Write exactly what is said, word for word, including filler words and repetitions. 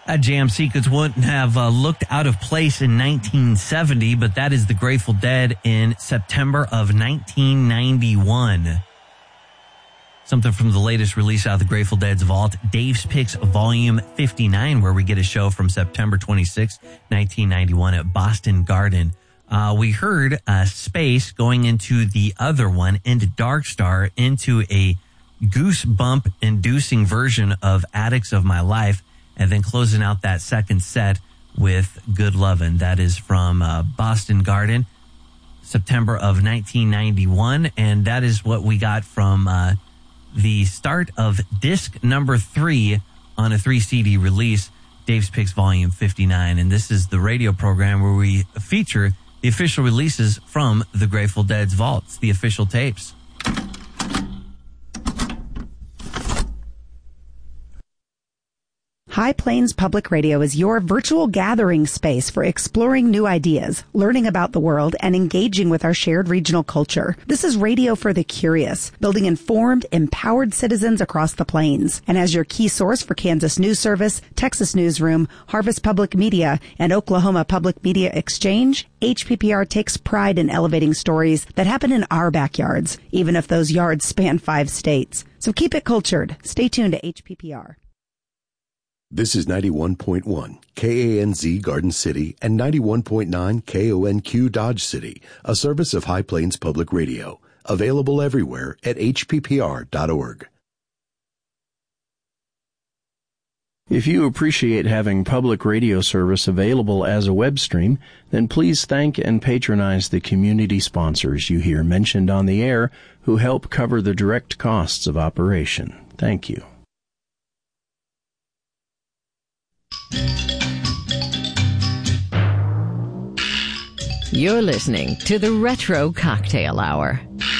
That jam sequence wouldn't have uh, looked out of place in nineteen seventy, but that is the Grateful Dead in September of nineteen ninety-one. Something from the latest release out of the Grateful Dead's vault, Dave's Picks Volume fifty-nine, where we get a show from September twenty-sixth, nineteen ninety-one at Boston Garden. Uh, we heard uh, Space going into the other one, into Dark Star, into a goosebump-inducing version of Addicts of My Life, and then closing out that second set with Good Lovin'. That is from uh, Boston Garden, September of nineteen ninety-one, and that is what we got from uh, the start of disc number three on a three C D release, Dave's Picks Volume fifty-nine, and this is the radio program where we feature the official releases from the Grateful Dead's vaults, the official tapes. High Plains Public Radio is your virtual gathering space for exploring new ideas, learning about the world, and engaging with our shared regional culture. This is radio for the curious, building informed, empowered citizens across the plains. And as your key source for Kansas News Service, Texas Newsroom, Harvest Public Media, and Oklahoma Public Media Exchange, H P P R takes pride in elevating stories that happen in our backyards, even if those yards span five states. So keep it cultured. Stay tuned to H P P R. This is ninety-one point one K A N Z Garden City and ninety-one point nine K O N Q Dodge City, a service of High Plains Public Radio. Available everywhere at H P P R dot org. If you appreciate having public radio service available as a web stream, then please thank and patronize the community sponsors you hear mentioned on the air who help cover the direct costs of operation. Thank you. You're listening to the Retro Cocktail Hour.